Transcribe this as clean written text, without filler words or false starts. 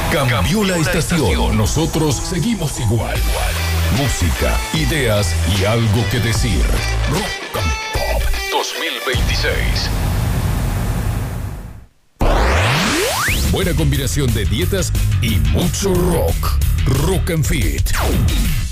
Cambió la estación. Nosotros seguimos igual. Música, ideas y algo que decir. Rock and Pop 2026. Buena combinación de dietas y mucho rock. Rock and Fit.